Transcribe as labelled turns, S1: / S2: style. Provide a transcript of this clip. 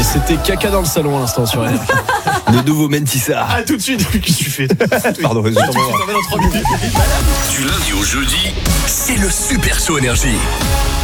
S1: C'était caca dans le salon à l'instant sur Énergie.
S2: Le nouveau Mentissa.
S1: Ah, tout de suite. Qu'est-ce que tu fais?
S2: Pardon,
S1: Tu t'en vas dans 3 minutes.
S3: Du lundi au jeudi, c'est le Super Show Énergie.